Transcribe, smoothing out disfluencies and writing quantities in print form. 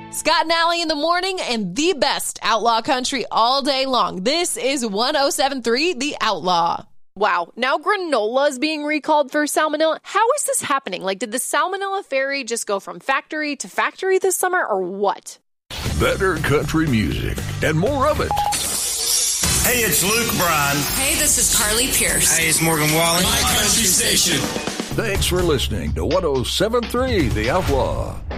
Scott and Allie in the morning and the best outlaw country all day long. This is 107.3 The Outlaw. Wow, now granola is being recalled for salmonella. How is this happening? Like, did the salmonella fairy just go from factory to factory this summer or what? Better country music and more of it. Hey, it's Luke Bryan. Hey, this is Carly Pierce. Hey, it's Morgan Wallen. My country station. Thanks for listening to 107.3 The Outlaw.